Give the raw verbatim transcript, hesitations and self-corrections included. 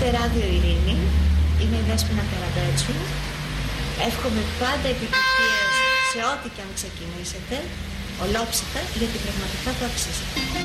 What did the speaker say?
Ακούτε Ράδιο Ειρήνη, είμαι η Δέσποινα Καραμπέτσου. Εύχομαι πάντα επιτυχίες σε ό,τι και αν ξεκινήσετε, ολόψυχα, γιατί πραγματικά το αξίζετε.